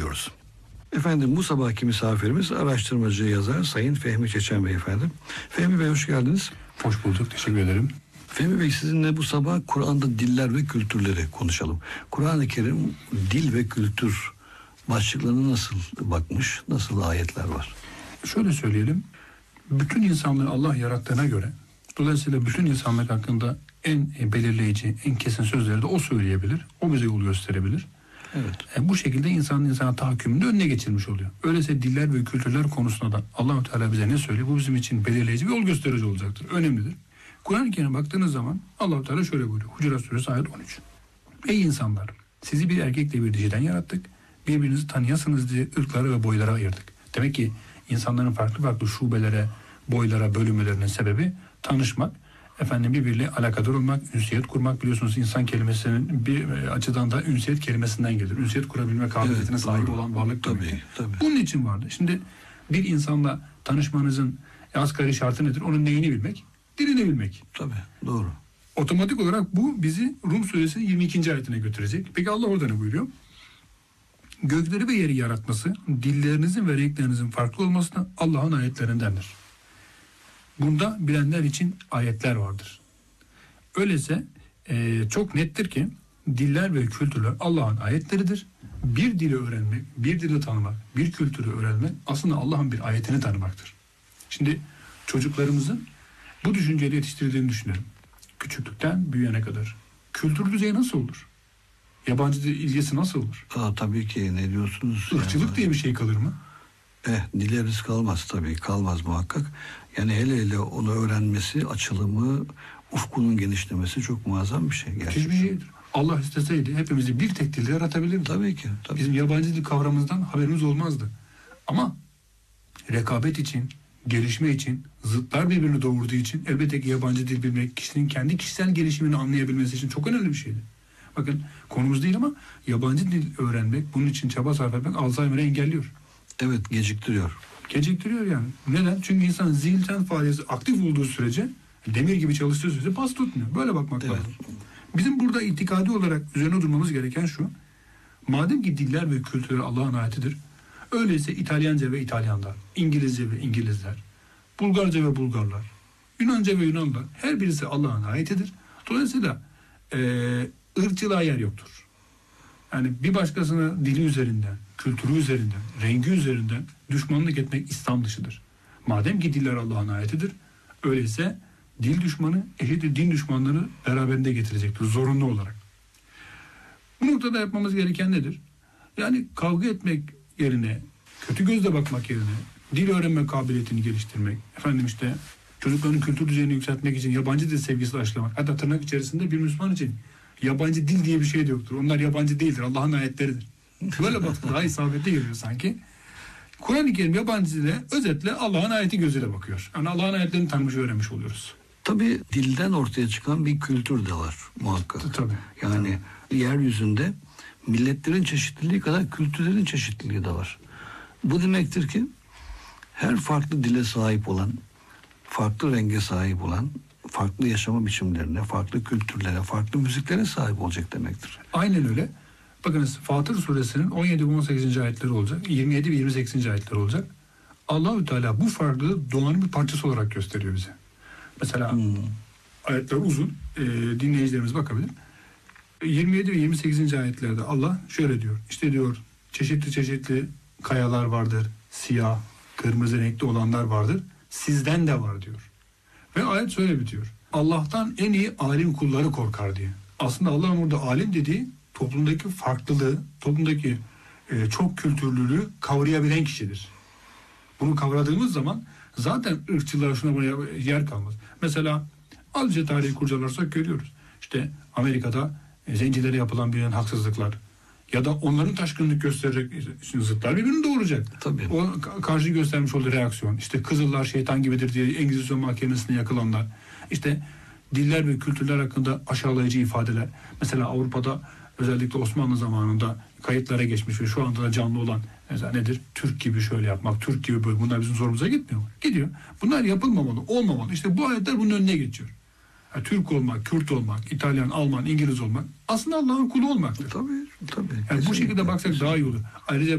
ediyoruz. Efendim bu sabahki misafirimiz araştırmacı yazar Sayın Fehmi Çeçen Bey efendim. Fehmi Bey hoş geldiniz. Hoş bulduk, teşekkür ederim. Fehmi Bey sizinle bu sabah Kur'an'da diller ve kültürleri konuşalım. Kur'an-ı Kerim dil ve kültür başlıklarına nasıl bakmış, nasıl ayetler var? Şöyle söyleyelim, bütün insanlığı Allah yarattığına göre, dolayısıyla bütün insanlık hakkında en belirleyici, en kesin sözleri de o söyleyebilir, o bize yol gösterebilir. Evet. Bu şekilde insanın insana tahakkümünü önüne geçirmiş oluyor. Öyleyse diller ve kültürler konusunda da Allah-u Teala bize ne söylüyor? Bu bizim için belirleyici ve yol gösterici olacaktır. Önemlidir. Kur'an-ı Kerim'e baktığınız zaman Allah-u Teala şöyle buyuruyor. Hucurat Suresi ayet 13. Ey insanlar! Sizi bir erkekle bir dişiden yarattık. Birbirinizi tanıyasınız diye ırklara ve boylara ayırdık. Demek ki insanların farklı farklı şubelere, boylara bölünmelerinin sebebi tanışmak, birbiriyle alakadar olmak, ünsiyet kurmak. Biliyorsunuz insan kelimesinin bir açıdan da ünsiyet kelimesinden gelir. Ünsiyet kurabilme kabiliyetine sahip olan varlık tabii. Bunun için vardı. Şimdi bir insanla tanışmanızın asgari şartı nedir? Onun neyini bilmek? Dilini bilmek. Tabii, doğru. Otomatik olarak bu bizi Rum Suresi'nin 22. ayetine götürecek. Peki Allah orada ne buyuruyor? Gökleri ve yeri yaratması, dillerinizin ve renklerinizin farklı olması da Allah'ın ayetlerindendir. Bunda bilenler için ayetler vardır. Öyleyse çok nettir ki diller ve kültürler Allah'ın ayetleridir. Bir dili öğrenmek, bir dili tanımak, bir kültürü öğrenmek aslında Allah'ın bir ayetini tanımaktır. Şimdi çocuklarımızın bu düşünceyle yetiştirildiğini düşünelim. Küçüklükten büyüyene kadar. Kültür düzeyi nasıl olur? Yabancı dil ilgisi nasıl olur? Tabii ki ne diyorsunuz? Irkçılık diye bir şey kalır mı? Dileriz kalmaz tabii, kalmaz muhakkak. Yani hele onu öğrenmesi, açılımı, ufkunun genişlemesi çok muazzam bir şey gerçekten. Bir şeydir. Allah isteseydi hepimizi bir tek dilde yaratabilirdi. Tabii ki. Tabii. Bizim yabancı dil kavramımızdan haberimiz olmazdı. Ama rekabet için, gelişme için, zıtlar birbirini doğurduğu için elbette ki yabancı dil bilmek, kişinin kendi kişisel gelişimini anlayabilmesi için çok önemli bir şeydi. Bakın konumuz değil ama yabancı dil öğrenmek, bunun için çaba sarf etmek Alzheimer'ı engelliyor. Evet, geciktiriyor. Geciktiriyor yani. Neden? Çünkü insanın zihinsel faaliyeti aktif olduğu sürece, demir gibi çalıştığı sürece pas tutmuyor. Böyle bakmak lazım. Bizim burada itikadi olarak üzerine durmamız gereken şu. Madem ki diller ve kültürler Allah'ın ayetidir, öyleyse İtalyanca ve İtalyanlar, İngilizce ve İngilizler, Bulgarca ve Bulgarlar, Yunanca ve Yunanlar, her birisi Allah'ın ayetidir. Dolayısıyla ırkçılığa yer yoktur. Yani bir başkasına dili üzerinden, kültürü üzerinden, rengi üzerinden düşmanlık etmek İslam dışıdır. Madem ki diller Allah'ın ayetidir, öyleyse dil düşmanı eşittir din düşmanlarını beraberinde getirecektir zorunlu olarak. Bu noktada yapmamız gereken nedir? Yani kavga etmek yerine, kötü gözle bakmak yerine dil öğrenme kabiliyetini geliştirmek, çocukların kültür düzeyini yükseltmek için yabancı dil sevgisi aşılamak, hatta tırnak içerisinde bir Müslüman için yabancı dil diye bir şey de yoktur. Onlar yabancı değildir, Allah'ın ayetleridir. Böyle bak daha isabetli geliyor sanki. Kur'an-ı Kerim yabancı dile özetle Allah'ın ayeti gözüyle bakıyor. Yani Allah'ın ayetlerini tanımış, öğrenmiş oluyoruz. Tabii dilden ortaya çıkan bir kültür de var muhakkak. Tabii. Yani yeryüzünde milletlerin çeşitliliği kadar kültürlerin çeşitliliği de var. Bu demektir ki her farklı dile sahip olan, farklı renge sahip olan, farklı yaşama biçimlerine, farklı kültürlere, farklı müziklere sahip olacak demektir. Aynen öyle. Bakınız Fatır Suresinin 17 ve 18. ayetleri olacak. 27 ve 28. ayetleri olacak. Allah-u Teala bu farklılığı doğanın bir parçası olarak gösteriyor bize. Mesela ayetler uzun. Dinleyicilerimiz bakabilir. 27 ve 28. ayetlerde Allah şöyle diyor. İşte diyor çeşitli çeşitli kayalar vardır. Siyah, kırmızı renkli olanlar vardır. Sizden de var diyor. Ve ayet şöyle bitiyor. Allah'tan en iyi alim kulları korkar diye. Aslında Allah'ın burada alim dediği toplumdaki farklılığı, toplumdaki çok kültürlülüğü kavrayabilen kişidir. Bunu kavradığımız zaman zaten ırkçılığa şuna buna yer kalmaz. Mesela azıcık tarihi kurcalarsak görüyoruz. İşte Amerika'da zencilere yapılan bir haksızlıklar ya da onların taşkınlık gösterecek zıtlar birbirini doğuracak. Tabii. O karşı göstermiş olduğu reaksiyon. İşte Kızıllar şeytan gibidir diye Engizisyon mahkemesine yakılanlar. İşte diller ve kültürler hakkında aşağılayıcı ifadeler. Mesela Avrupa'da özellikle Osmanlı zamanında kayıtlara geçmiş ve şu anda da canlı olan mesela nedir? Türk gibi şöyle yapmak, Türk gibi böyle. Bunlar bizim zorumuza gitmiyor mu? Gidiyor. Bunlar yapılmamalı, olmamalı. İşte bu ayetler bunun önüne geçiyor. Yani Türk olmak, Kürt olmak, İtalyan, Alman, İngiliz olmak aslında Allah'ın kulu olmaktır. Tabii. Yani bu şekilde baksak daha iyi olur. Ayrıca